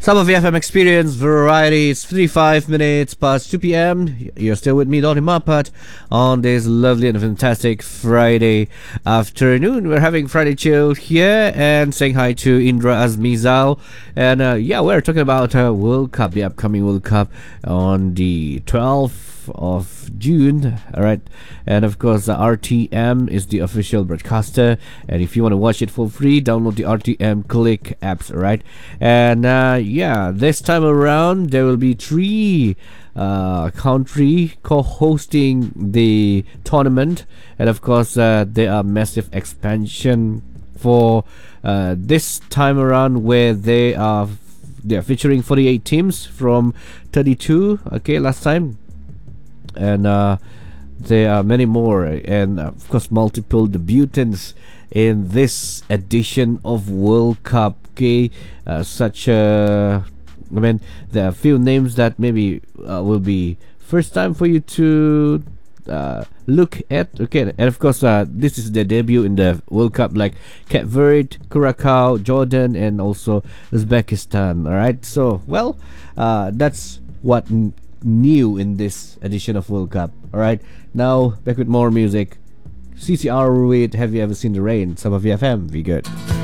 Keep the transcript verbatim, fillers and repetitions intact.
Some of the F M Experience Variety. It's thirty-five minutes past two p.m. You're still with me, Donny Mapat, on this lovely and fantastic Friday afternoon. We're having Friday Chill here and saying hi to Indra Azmizal. And uh, yeah, we're talking about uh, World Cup, the upcoming World Cup on the twelfth of June. All right. And of course, the R T M is the official broadcaster. And if you want to watch it for free, download the R T M Click apps. All right. And uh, yeah, this time around, there will be three uh, country co-hosting the tournament. And of course, uh, there are massive expansion for uh, this time around, where they are they are featuring forty-eight teams from thirty-two. Okay, last time. And uh, there are many more, and uh, of course multiple debutants in this edition of World Cup. Okay, uh, such uh, I mean, there are a few names that maybe uh, will be first time for you to uh, look at. Okay, and of course uh, this is their debut in the World Cup, like Cape Verde, Curacao, Jordan, and also Uzbekistan. All right, so well, uh, that's what N- new in this edition of World Cup. Alright, now back with more music. C C R with Have You Ever Seen the Rain? Some of the F M, be good.